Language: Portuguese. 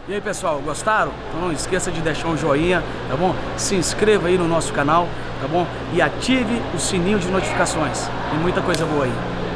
E aí pessoal, gostaram? Então não esqueça de deixar um joinha, tá bom? Se inscreva aí no nosso canal, tá bom? E ative o sininho de notificações. Tem muita coisa boa aí.